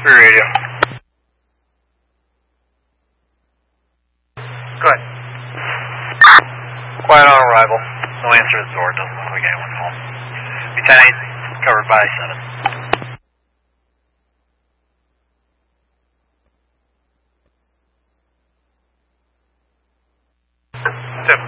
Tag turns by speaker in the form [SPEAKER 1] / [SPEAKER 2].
[SPEAKER 1] Rear radio. Go ahead. Quiet on arrival. No answer at the door. Doesn't look like anyone's home. Lieutenant, covered by 7.